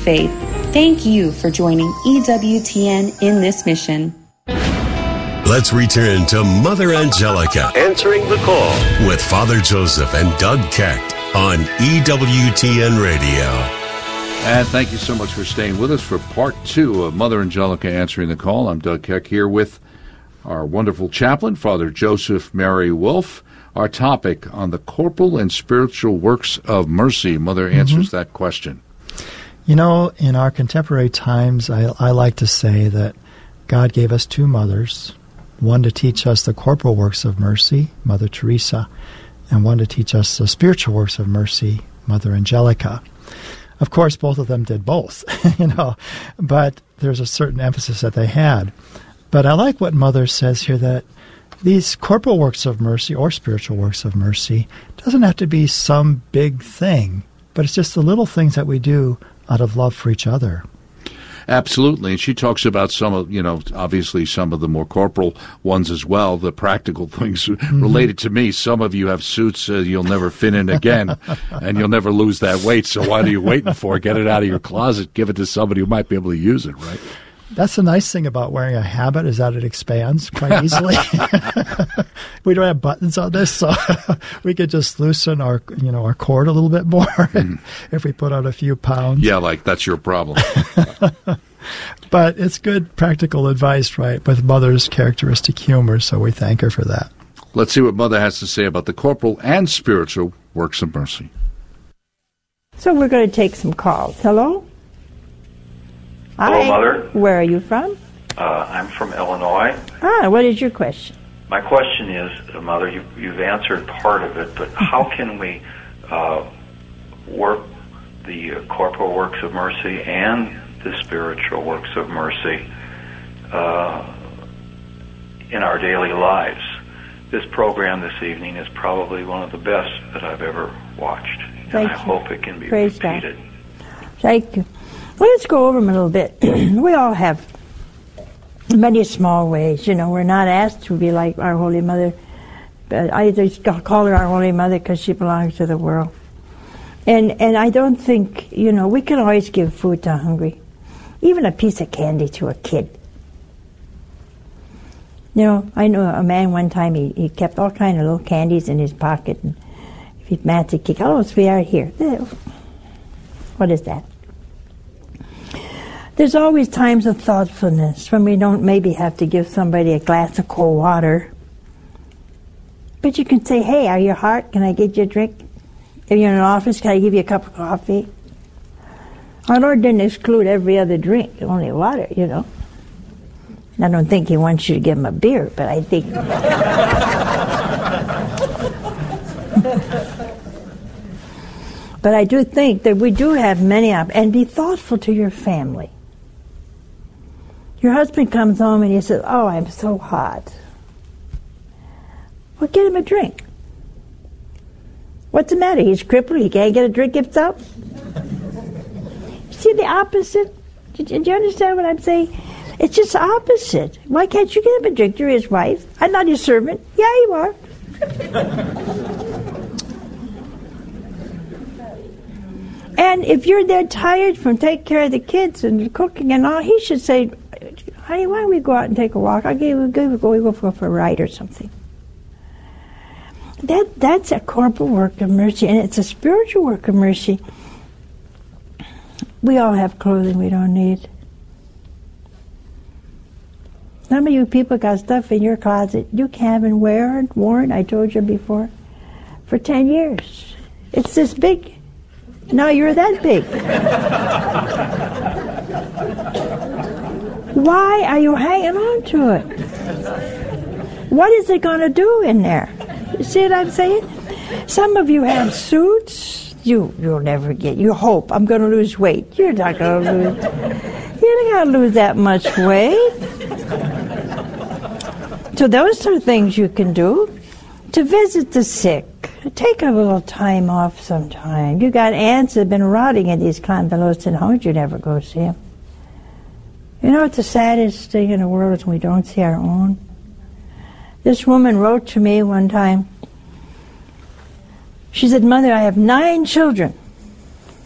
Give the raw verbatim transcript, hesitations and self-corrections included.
faith. Thank you for joining E W T N in this mission. Let's return to Mother Angelica answering the call with Father Joseph and Doug Keck on E W T N Radio. And thank you so much for staying with us for part two of Mother Angelica Answering the Call. I'm Doug Keck here with our wonderful chaplain, Father Joseph Mary Wolf. Our topic on the corporal and spiritual works of mercy. Mother answers mm-hmm. that question. You know, in our contemporary times, I, I like to say that God gave us two mothers, one to teach us the corporal works of mercy, Mother Teresa, and one to teach us the spiritual works of mercy, Mother Angelica. Of course, both of them did both, you know, but there's a certain emphasis that they had. But I like what Mother says here, that these corporal works of mercy or spiritual works of mercy doesn't have to be some big thing, but it's just the little things that we do out of love for each other. Absolutely. And she talks about some of, you know, obviously some of the more corporal ones as well, the practical things mm-hmm. related to me. Some of you have suits uh, you'll never fit in again, and you'll never lose that weight. So what are you waiting for? Get it out of your closet. Give it to somebody who might be able to use it, right? That's the nice thing about wearing a habit, is that it expands quite easily. We don't have buttons on this, so we could just loosen our, you know, our cord a little bit more mm. if we put on a few pounds. Yeah, like that's your problem. But it's good practical advice, right, with Mother's characteristic humor, so we thank her for that. Let's see what Mother has to say about the corporal and spiritual works of mercy. So we're going to take some calls. Hello? Hello, Hi. Mother. Where are you from? Uh, I'm from Illinois. Ah, what is your question? My question is, uh, Mother, you, you've answered part of it, but how can we uh, work the uh, corporal works of mercy and the spiritual works of mercy uh, in our daily lives? This program this evening is probably one of the best that I've ever watched, and Thank I you. hope it can be Praise repeated. God. Thank you. Well, let's go over them a little bit. We all have many small ways. You know, we're not asked to be like our Holy Mother. But I just call her our Holy Mother because she belongs to the world. And and I don't think, you know, we can always give food to hungry. Even a piece of candy to a kid. You know, I know a man one time, he, he kept all kind of little candies in his pocket. And if he'd match a kick, oh, sweetheart, here. What is that? There's always times of thoughtfulness when we don't maybe have to give somebody a glass of cold water. But you can say, hey, are you hot? Can I get you a drink? If you're in an office, can I give you a cup of coffee? Our Lord didn't exclude every other drink, only water, you know. I don't think he wants you to give him a beer, but I think... But I do think that we do have many op- and be thoughtful to your family. Your husband comes home and he says, oh, I'm so hot. Well, get him a drink. What's the matter? He's crippled. He can't get a drink himself? See the opposite? Do you understand what I'm saying? It's just the opposite. Why can't you get him a drink? You're his wife. I'm not his servant. Yeah, you are. And if you're there tired from taking care of the kids and cooking and all, he should say, honey, why don't we go out and take a walk? I'll give you, go, go, go for, for a ride or something. That That's a corporal work of mercy, and it's a spiritual work of mercy. We all have clothing we don't need. Some of you people got stuff in your closet you haven't worn, worn, I told you before, for ten years. It's this big. Now you're that big. Why are you hanging on to it? What is it going to do in there? You see what I'm saying? Some of you have suits. You, you'll never get, you hope, I'm going to lose weight. You're not going to lose, you're not going to lose that much weight. So those are things you can do. To visit the sick. Take a little time off sometime. You got aunts that have been rotting in these convalescent homes. You never go see them. You know what the saddest thing in the world is when we don't see our own? This woman wrote to me one time. She said, Mother, I have nine children.